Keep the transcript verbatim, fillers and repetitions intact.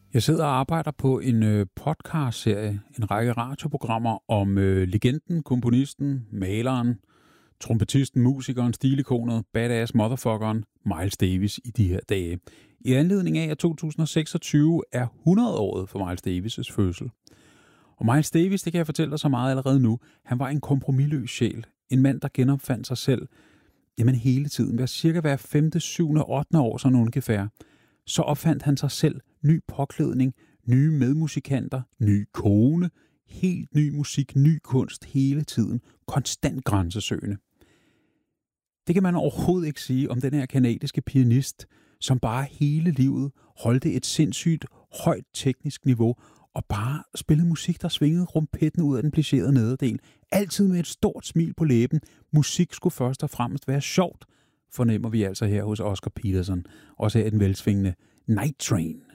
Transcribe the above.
Jeg sidder og arbejder på en øh, podcast-serie, en række radioprogrammer om øh, legenden, komponisten, maleren, trompetisten, musikeren, stilikonet, badass motherfuckeren Miles Davis i de her dage. I anledning af, at to tusind og seksogtyve er hundrede-året for Miles Davis' fødsel. Og Miles Davis, det kan jeg fortælle dig så meget allerede nu, han var en kompromisløs sjæl. En mand, der genopfandt sig selv, jamen hele tiden, hver cirka hver femte, syvende, ottende år, sådan ungefær. Så opfandt han sig selv ny påklædning, nye medmusikanter, ny kone, helt ny musik, ny kunst hele tiden, konstant grænsesøgende. Det kan man overhovedet ikke sige om den her kanadiske pianist, som bare hele livet holdte et sindssygt højt teknisk niveau og bare spillede musik, der svingede rumpetten ud af den plicherede nederdel. Altid med et stort smil på læben. Musik skulle først og fremmest være sjovt, fornemmer vi altså her hos Oscar Peterson, også her i den velsvingende Night Train.